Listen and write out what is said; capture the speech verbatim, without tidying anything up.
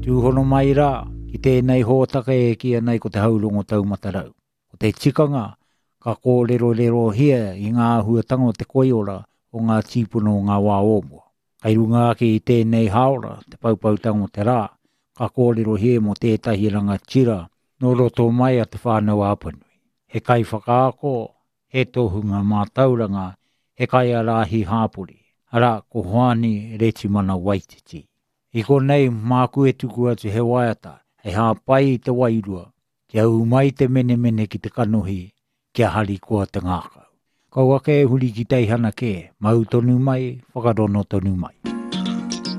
Tūhono mai rā, ki tēnei hōtaka e kia nei ko te haulongo taumatarau. Ko te tikanga, ka kōrero rero hia i ngā huatanga o te koiora o ngā tīpuno o ngā wā omua. Kai runga ake i tēnei haora, te paupautanga o te rā, ka kōrero hia mo tētahi ranga tira, no roto mai a te whānau āpanui. He kai whakaako, he tohunga mā tauranga, he kai arahi hāpuri, ara ko hoani reti mana waititi. I ko nei māku e tuku atu he waiata, he hāpai te wairua, kia umai te mene mene ki te kanohi, kia hari kua te ngākau. Kau ake e huri ki teihana ke, mau tonu mai, whakarono tonu mai.